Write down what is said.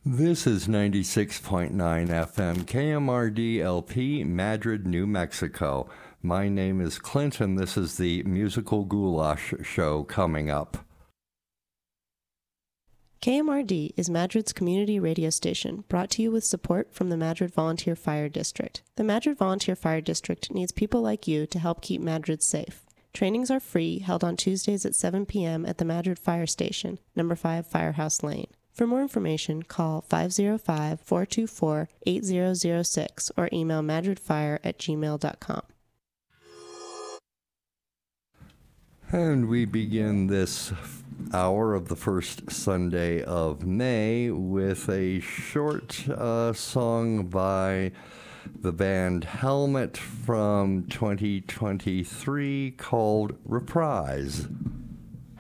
This is 96.9 FM KMRD LP, Madrid, New Mexico. My name is Clint, and this is the Musical Goulash Show coming up. KMRD is Madrid's community radio station, brought to you with support from the Madrid Volunteer Fire District. The Madrid Volunteer Fire District needs people like you to help keep Madrid safe. Trainings are free, held on Tuesdays at 7 p.m. at the Madrid Fire Station, number 5 Firehouse Lane. For more information, call 505-424-8006 or email madridfire@gmail.com. And we begin this hour of the first Sunday of May with a short song by the band Helmet from 2023 called Reprise.